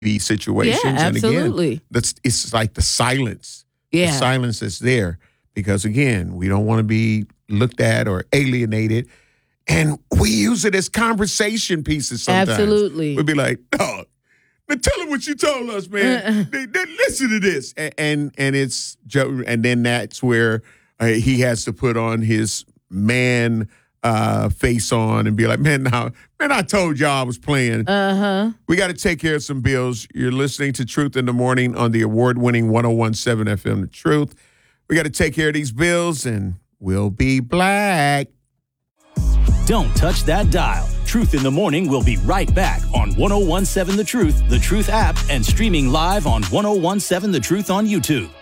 these situations. Yeah, And absolutely. again, it's like the silence. Yeah. The silence is there because, again, we don't want to be looked at or alienated. And we use it as conversation pieces sometimes. Absolutely. We'll be like, oh, now tell them what you told us, man. Listen to this. And it's Joe. And then that's where he has to put on his man face on and be like, man, I told y'all I was playing. We got to take care of some bills. You're listening to Truth in the Morning on the award-winning 101.7 FM, The Truth. We got to take care of these bills, and we'll be black. Don't touch that dial. Truth in the Morning will be right back on 101.7 The Truth app, and streaming live on 101.7 The Truth on YouTube.